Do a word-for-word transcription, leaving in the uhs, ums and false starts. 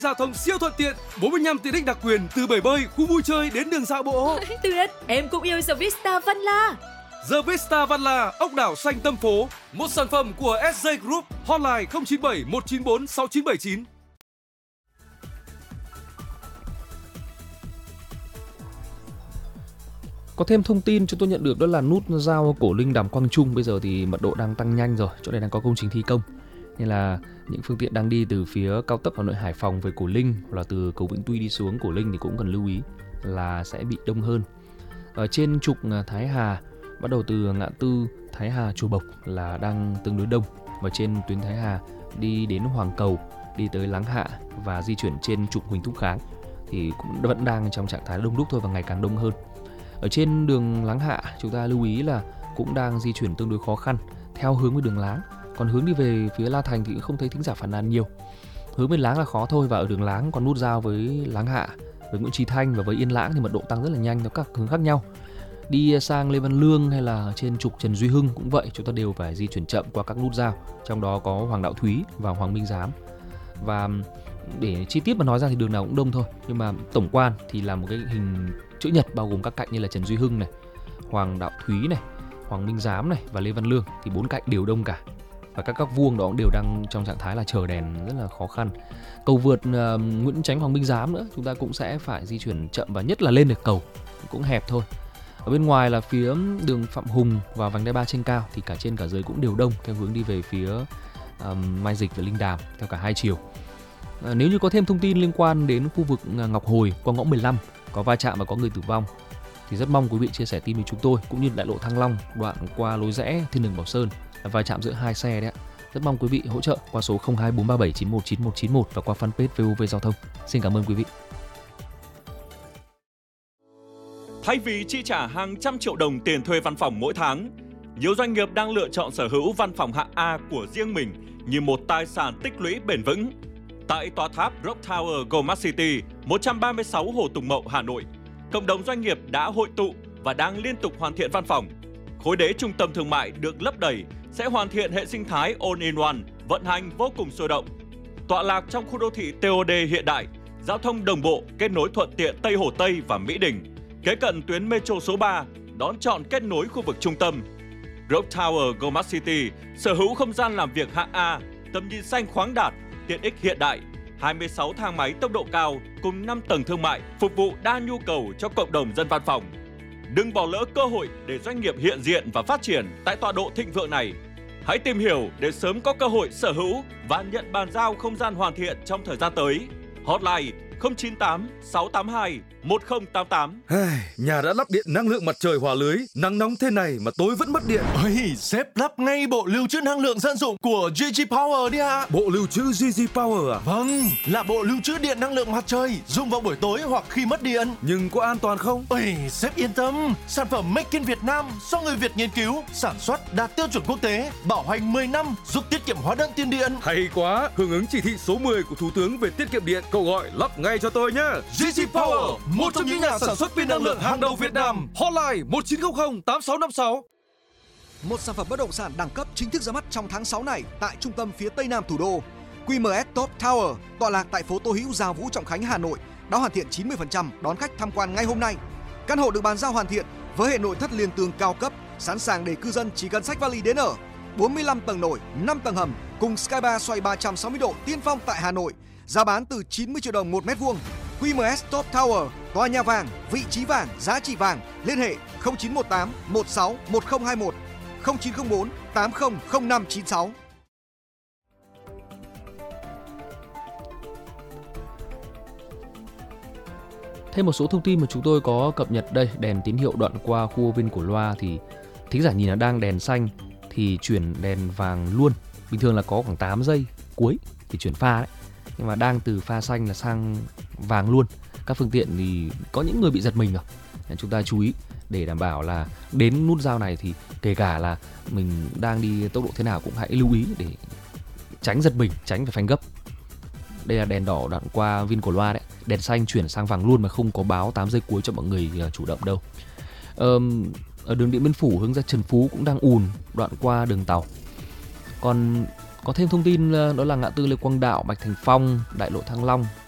Giao thông siêu thuận tiện, bốn mươi lăm tiện ích đặc quyền từ bể bơi, khu vui chơi đến đường dạo bộ. Tuyệt, em cũng yêu The Vista Văn La. The Vista Văn La, ốc đảo xanh tâm phố, một sản phẩm của ét gi Group, hotline không chín bảy một chín bốn sáu chín bảy chín. Có thêm thông tin chúng tôi nhận được đó là nút giao Cổ Linh Đàm Quang Trung bây giờ thì mật độ đang tăng nhanh rồi, chỗ này đang có công trình thi công. Nên là những phương tiện đang đi từ phía cao tốc Hà Nội Hải Phòng về Cổ Linh hoặc là từ cầu Vĩnh Tuy đi xuống Cổ Linh thì cũng cần lưu ý là sẽ bị đông hơn. Ở trên trục Thái Hà, bắt đầu từ ngã tư Thái Hà Chùa Bộc là đang tương đối đông, và trên tuyến Thái Hà đi đến Hoàng Cầu, đi tới Láng Hạ và di chuyển trên trục Huỳnh Thúc Kháng thì cũng vẫn đang trong trạng thái đông đúc thôi và ngày càng đông hơn. Ở trên đường Láng Hạ chúng ta lưu ý là cũng đang di chuyển tương đối khó khăn theo hướng với đường Láng. Còn hướng đi về phía La Thành thì cũng không thấy thính giả phản ánh nhiều. Hướng bên Láng là khó thôi, và ở đường Láng còn nút giao với Láng Hạ, với Nguyễn Chí Thanh và với Yên Lãng thì mật độ tăng rất là nhanh theo các hướng khác nhau. Đi sang Lê Văn Lương hay là trên trục Trần Duy Hưng cũng vậy, chúng ta đều phải di chuyển chậm qua các nút giao, trong đó có Hoàng Đạo Thúy và Hoàng Minh Giám. Và để chi tiết mà nói ra thì đường nào cũng đông thôi, nhưng mà tổng quan thì là một cái hình chữ nhật bao gồm các cạnh như là Trần Duy Hưng này, Hoàng Đạo Thúy này, Hoàng Minh Giám này và Lê Văn Lương thì bốn cạnh đều đông cả. Và các góc vuông đó cũng đều đang trong trạng thái là chờ đèn rất là khó khăn. Cầu vượt uh, Nguyễn Chánh Hoàng Minh Giám nữa chúng ta cũng sẽ phải di chuyển chậm, và nhất là lên được cầu cũng hẹp thôi. Ở bên ngoài là phía đường Phạm Hùng và vành đai ba trên cao thì cả trên cả dưới cũng đều đông theo hướng đi về phía um, Mai Dịch và Linh Đàm theo cả hai chiều. À, nếu như có thêm thông tin liên quan đến khu vực Ngọc Hồi qua ngõ mười lăm có va chạm và có người tử vong thì rất mong quý vị chia sẻ tin với chúng tôi, cũng như đại lộ Thăng Long đoạn qua lối rẽ Thiên Đường Bảo Sơn là va chạm giữa hai xe đấy ạ. Rất mong quý vị hỗ trợ qua số không hai bốn ba bảy chín một chín một chín một và qua fanpage vê o vê Giao thông. Xin cảm ơn quý vị. Thay vì chi trả hàng trăm triệu đồng tiền thuê văn phòng mỗi tháng, nhiều doanh nghiệp đang lựa chọn sở hữu văn phòng hạng A của riêng mình như một tài sản tích lũy bền vững. Tại tòa tháp Rock Tower Goldmart City, một trăm ba mươi sáu Hồ Tùng Mậu, Hà Nội, cộng đồng doanh nghiệp đã hội tụ và đang liên tục hoàn thiện văn phòng. Khối đế trung tâm thương mại được lấp đầy sẽ hoàn thiện hệ sinh thái all-in-one, vận hành vô cùng sôi động. Tọa lạc trong khu đô thị tê ô đê hiện đại, giao thông đồng bộ, kết nối thuận tiện Tây Hồ Tây và Mỹ Đình, kế cận tuyến metro số ba, đón chọn kết nối khu vực trung tâm. Rock Tower Goldmart City sở hữu không gian làm việc hạng A, tầm nhìn xanh khoáng đạt, tiện ích hiện đại, hai mươi sáu thang máy tốc độ cao cùng năm tầng thương mại phục vụ đa nhu cầu cho cộng đồng dân văn phòng. Đừng bỏ lỡ cơ hội để doanh nghiệp hiện diện và phát triển tại tọa độ thịnh vượng này. Hãy tìm hiểu để sớm có cơ hội sở hữu và nhận bàn giao không gian hoàn thiện trong thời gian tới. Hotline không chín tám sáu tám hai một không tám tám. Nhà đã lắp điện năng lượng mặt trời hòa lưới, nắng nóng thế này mà tối vẫn mất điện. Ôi, sếp lắp ngay bộ lưu trữ năng lượng dân dụng của giê giê Power đi ạ. Bộ lưu trữ giê giê Power à? Vâng, là bộ lưu trữ điện năng lượng mặt trời dùng vào buổi tối hoặc khi mất điện. Nhưng có an toàn không? Ôi, sếp yên tâm, sản phẩm Make in Việt Nam do người Việt nghiên cứu, sản xuất đạt tiêu chuẩn quốc tế, bảo hành mười năm, giúp tiết kiệm hóa đơn tiền điện. Hay quá, hưởng ứng chỉ thị số mười của Thủ tướng về tiết kiệm điện, cậu gọi lắp ngay cho tôi nhé. giê giê Power, một trong những nhà sản xuất pin năng lượng hàng đầu Việt Nam. Hotline một chín không không tám sáu năm sáu. Một sản phẩm bất động sản đẳng cấp chính thức ra mắt trong tháng sáu này tại trung tâm phía tây nam thủ đô. quy em ét Top Tower tọa lạc tại phố Tô Hữu, Gia Vũ, Trọng Khánh, Hà Nội đã hoàn thiện chín mươi phần trăm đón khách tham quan ngay hôm nay. Căn hộ được bàn giao hoàn thiện với hệ nội thất liên tường cao cấp, sẵn sàng để cư dân chỉ cần xách vali đến ở. bốn mươi lăm tầng nổi, năm tầng hầm cùng Sky Bar xoay ba trăm sáu mươi độ tiên phong tại Hà Nội. Giá bán từ chín mươi triệu đồng một mét vuông. quy em ét Top Tower, tòa nhà vàng, vị trí vàng, giá trị vàng. Liên hệ không chín một tám một sáu một không hai một, không chín không bốn tám không không năm chín sáu. Thêm một số thông tin mà chúng tôi có cập nhật đây. Đèn tín hiệu đoạn qua khu viên Cổ Loa thì thính giả nhìn là đang đèn xanh thì chuyển đèn vàng luôn. Bình thường là có khoảng tám giây cuối thì chuyển pha đấy, nhưng mà đang từ pha xanh là sang vàng luôn. Các phương tiện thì có những người bị giật mình rồi. Chúng ta chú ý để đảm bảo là đến nút giao này thì kể cả là mình đang đi tốc độ thế nào cũng hãy lưu ý để tránh giật mình, tránh phải phanh gấp. Đây là đèn đỏ đoạn qua Vin Cổ Loa đấy, đèn xanh chuyển sang vàng luôn mà không có báo tám giây cuối cho mọi người chủ động đâu. Ờm, ở đường Điện Biên Phủ hướng ra Trần Phú cũng đang ùn đoạn qua đường tàu. Còn có thêm thông tin đó là ngã tư Lê Quang Đạo, Bạch Thành Phong, đại lộ Thăng Long